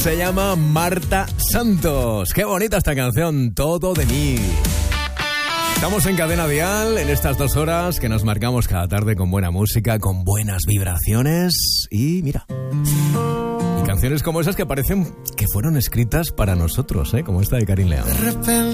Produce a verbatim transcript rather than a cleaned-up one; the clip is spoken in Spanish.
Se llama Marta Santos. Qué bonita esta canción, Todo de mí. Estamos en Cadena Dial en estas dos horas que nos marcamos cada tarde con buena música, con buenas vibraciones y mira, y canciones como esas que parecen que fueron escritas para nosotros, ¿eh? Como esta de Karin León.